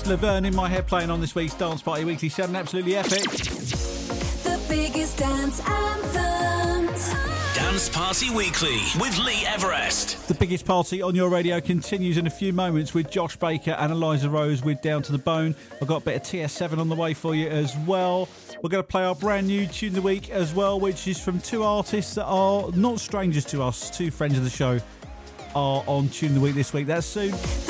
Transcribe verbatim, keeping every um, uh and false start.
Laverne in my head playing on this week's Dance Party Weekly seven. Absolutely epic. The biggest dance anthems. Dance Party Weekly with Lee Everest. The biggest party on your radio continues in a few moments with Josh Baker and Eliza Rose with Down to the Bone. I've got a bit of T S seven on the way for you as well. We're going to play our brand new tune of the week as well, which is from two artists that are not strangers to us. Two friends of the show are on Tune of the Week this week. That's soon.